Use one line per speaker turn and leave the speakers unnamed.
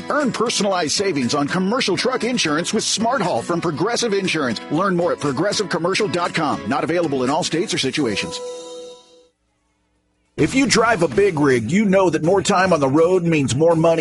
Earn personalized savings on commercial truck insurance with Smart Haul from Progressive Insurance. Learn more at progressivecommercial.com. Not available in all states or situations. If you drive a big rig, you know that more time on the road means more money